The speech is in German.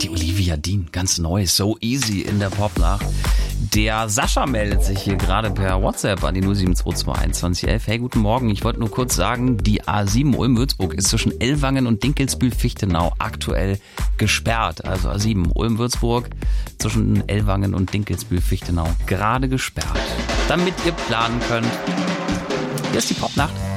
Die Olivia Dean, ganz neu, So Easy in der Popnacht. Der Sascha meldet sich hier gerade per WhatsApp an die 07221 2011. Hey, guten Morgen. Ich wollte nur kurz sagen, die A7 Ulm-Würzburg ist zwischen Ellwangen und Dinkelsbühl-Fichtenau aktuell gesperrt. Also A7 Ulm-Würzburg zwischen Ellwangen und Dinkelsbühl-Fichtenau gerade gesperrt. Damit ihr planen könnt. Hier ist die Popnacht.